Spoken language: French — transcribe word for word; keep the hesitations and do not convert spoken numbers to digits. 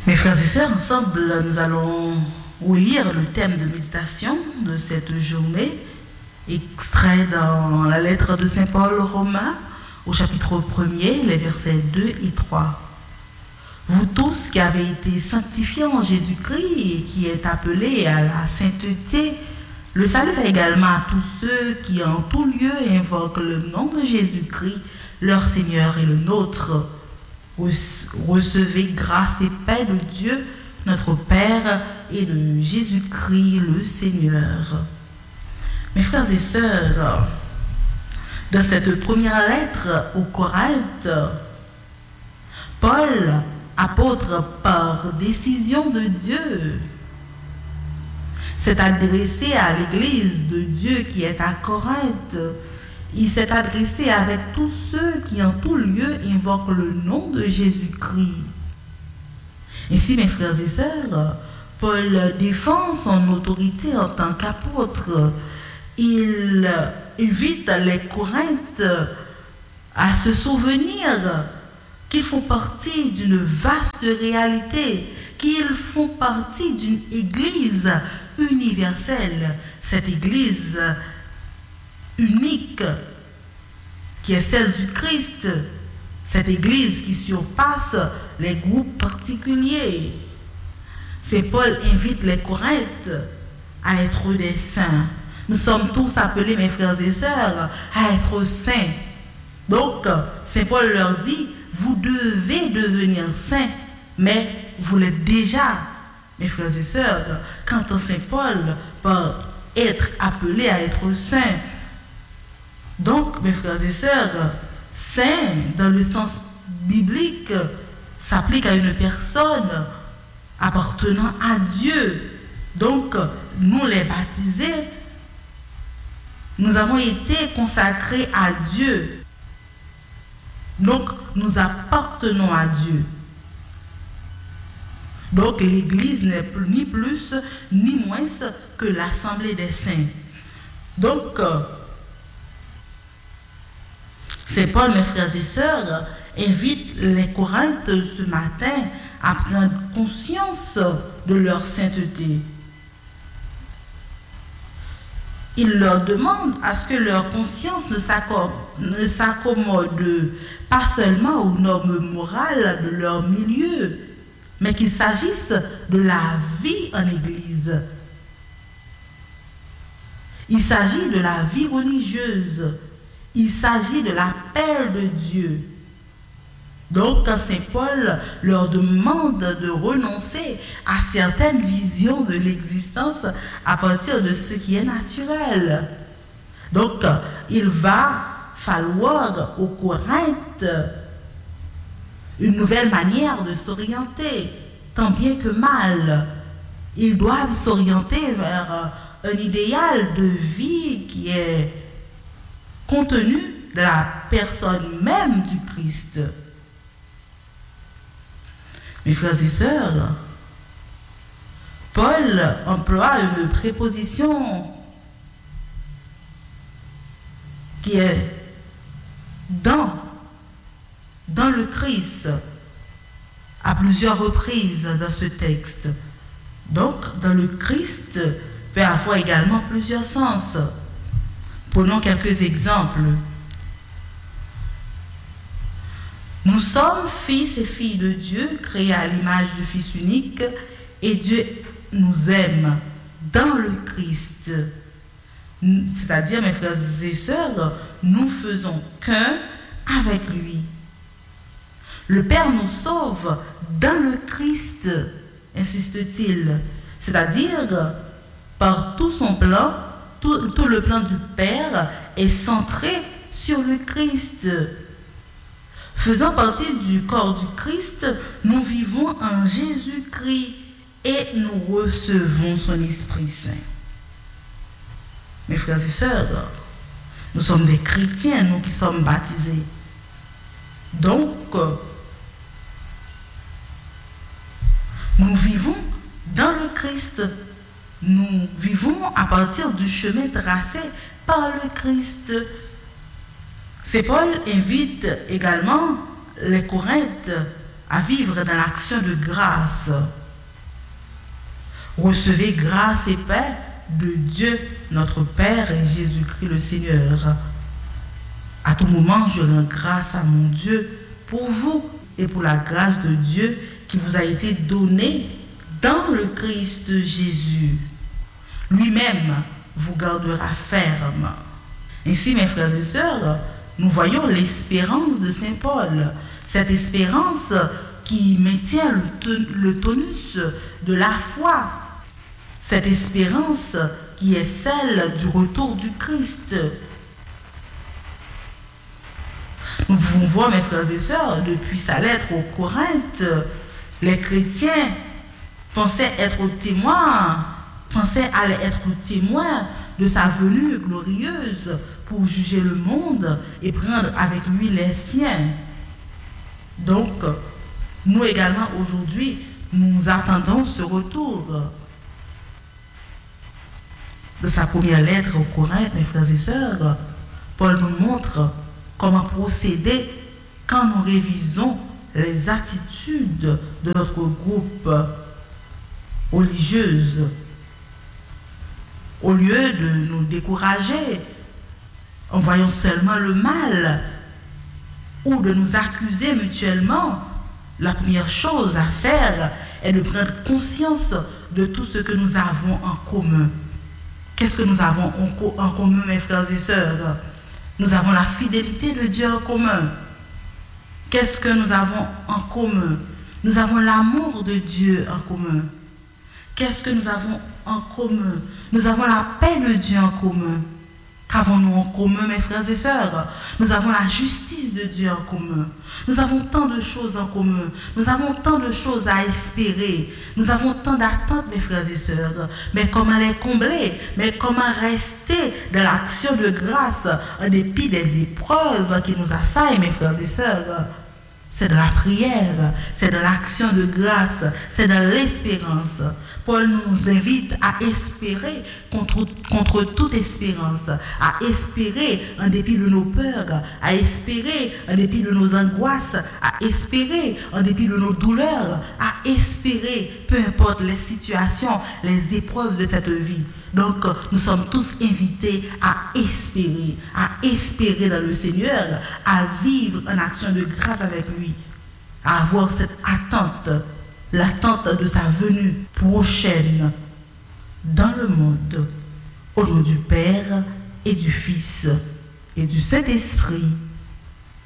Mes frères et sœurs, ensemble, nous allons relire le thème de méditation de cette journée, extrait dans la lettre de Saint Paul aux Romains, au chapitre premier, les versets deux et trois. Vous tous qui avez été sanctifiés en Jésus-Christ et qui êtes appelés à la sainteté, le salut va également à tous ceux qui en tout lieu invoquent le nom de Jésus-Christ, leur Seigneur et le nôtre. Recevez grâce et paix de Dieu, notre Père, et de Jésus-Christ, le Seigneur. Mes frères et sœurs, dans cette première lettre aux Corinthes, Paul, apôtre par décision de Dieu, s'est adressé à l'église de Dieu qui est à Corinthe. Il s'est adressé avec tous ceux qui en tout lieu invoquent le nom de Jésus-Christ. Ainsi, mes frères et sœurs, Paul défend son autorité en tant qu'apôtre. Il invite les Corinthes à se souvenir qu'ils font partie d'une vaste réalité, qu'ils font partie d'une église universelle, cette église unique qui est celle du Christ, cette église qui surpasse les groupes particuliers. C'est Paul invite les Corinthes à être des saints. Nous sommes tous appelés, mes frères et sœurs, à être saints. Donc, Saint Paul leur dit, vous devez devenir saints, mais vous l'êtes déjà, mes frères et sœurs. Quand Saint Paul par être appelé à être saint. Donc, mes frères et sœurs, saint, dans le sens biblique, s'applique à une personne appartenant à Dieu. Donc, nous les baptisés, nous avons été consacrés à Dieu. Donc, nous appartenons à Dieu. Donc, l'Église n'est plus, ni plus ni moins que l'Assemblée des saints. Donc, Saint Paul, mes frères et sœurs, invite les Corinthes ce matin à prendre conscience de leur sainteté. Il leur demande à ce que leur conscience ne s'accommode pas seulement aux normes morales de leur milieu, mais qu'il s'agisse de la vie en Église. Il s'agit de la vie religieuse. Il s'agit de l'appel de Dieu. Donc, quand Saint Paul leur demande de renoncer à certaines visions de l'existence à partir de ce qui est naturel. Donc, il va falloir aux Corinthes une nouvelle manière de s'orienter, tant bien que mal. Ils doivent s'orienter vers un idéal de vie qui est contenu de la personne même du Christ. Mes frères et sœurs, Paul emploie une préposition qui est dans, dans le Christ à plusieurs reprises dans ce texte. Donc, dans le Christ peut avoir également plusieurs sens. Prenons quelques exemples. Nous sommes fils et filles de Dieu, créés à l'image du Fils unique, et Dieu nous aime dans le Christ. C'est-à-dire, mes frères et sœurs, nous faisons qu'un avec lui. Le Père nous sauve dans le Christ, insiste-t-il. C'est-à-dire, par tout son plan, tout, tout le plan du Père est centré sur le Christ. Faisant partie du corps du Christ, nous vivons en Jésus-Christ et nous recevons son Esprit Saint. Mes frères et sœurs, nous sommes des chrétiens, nous qui sommes baptisés. Donc, nous vivons dans le Christ. Nous vivons à partir du chemin tracé par le Christ. Saint Paul invite également les Corinthes à vivre dans l'action de grâce. Recevez grâce et paix de Dieu, notre Père et Jésus-Christ le Seigneur. À tout moment, je rends grâce à mon Dieu pour vous et pour la grâce de Dieu qui vous a été donnée dans le Christ Jésus. Lui-même vous gardera ferme. Ainsi, mes frères et sœurs, nous voyons l'espérance de Saint Paul, cette espérance qui maintient le tonus de la foi, cette espérance qui est celle du retour du Christ. Nous pouvons voir, mes frères et sœurs, depuis sa lettre aux Corinthes, les chrétiens pensaient être témoins, pensaient aller être témoins de sa venue glorieuse pour juger le monde et prendre avec lui les siens. Donc, nous également aujourd'hui, nous attendons ce retour. De sa première lettre aux Corinthes, mes frères et sœurs, Paul nous montre comment procéder quand nous révisons les attitudes de notre groupe religieuse. Au lieu de nous décourager en voyant seulement le mal ou de nous accuser mutuellement, la première chose à faire est de prendre conscience de tout ce que nous avons en commun. Qu'est-ce que nous avons en commun, mes frères et sœurs? Nous avons la fidélité de Dieu en commun. Qu'est-ce que nous avons en commun? Nous avons l'amour de Dieu en commun. Qu'est-ce que nous avons en commun? Nous avons la paix de Dieu en commun. Qu'avons-nous en commun, mes frères et sœurs? Nous avons la justice de Dieu en commun. Nous avons tant de choses en commun. Nous avons tant de choses à espérer. Nous avons tant d'attentes, mes frères et sœurs. Mais comment les combler? Mais comment rester dans l'action de grâce en dépit des épreuves qui nous assaillent, mes frères et sœurs? C'est de la prière, c'est de l'action de grâce, c'est de l'espérance. Paul nous invite à espérer contre, contre toute espérance, à espérer en dépit de nos peurs, à espérer en dépit de nos angoisses, à espérer en dépit de nos douleurs, à espérer, peu importe les situations, les épreuves de cette vie. Donc, nous sommes tous invités à espérer, à espérer dans le Seigneur, à vivre en action de grâce avec lui, à avoir cette attente, l'attente de sa venue prochaine dans le monde, au nom du Père et du Fils et du Saint-Esprit.